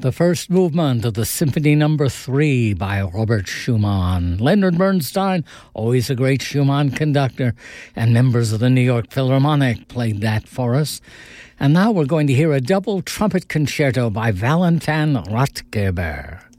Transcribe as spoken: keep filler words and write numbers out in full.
The first movement of the Symphony Number Three by Robert Schumann. Leonard Bernstein, always a great Schumann conductor, and members of the New York Philharmonic played that for us. And now we're going to hear a double trumpet concerto by Valentin Rathgeber.